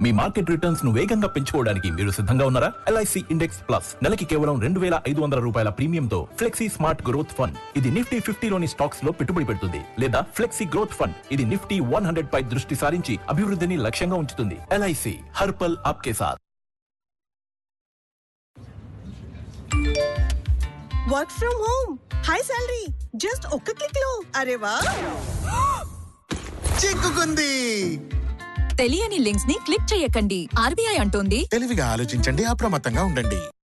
మీ market returns ను వేగంగా పెంచుకోవడానికి మీరు సిద్ధంగా ఉన్నారా? LIC ఇండెక్స్ ప్లస్ నెలకి కేవలం 2,500 రూపాయల ప్రీమియంతో ఫ్లెక్సీ స్మార్ట్ గ్రోత్ ఫండ్. ఇది నిఫ్టీ 50లోని స్టాక్స్ లో పెట్టుబడి పెడుతుంది. లేదా ఫ్లెక్సీ గ్రోత్ ఫండ్, ఇది నిఫ్టీ 100 పై దృష్టి సారించి అభివృద్ధిని లక్ష్యంగా ఉంచుతుంది. LIC హర్ పల్ ఆప్కే సాథ్. Work from home, high salary, just ఒక్క క్లిక్ లో. అరే వా, చిక్కుకుంది. తెలియని లింక్స్ ని క్లిక్ చేయకండి. RBI అంటోంది, తెలివిగా ఆలోచించండి, అప్రమత్తంగా ఉండండి.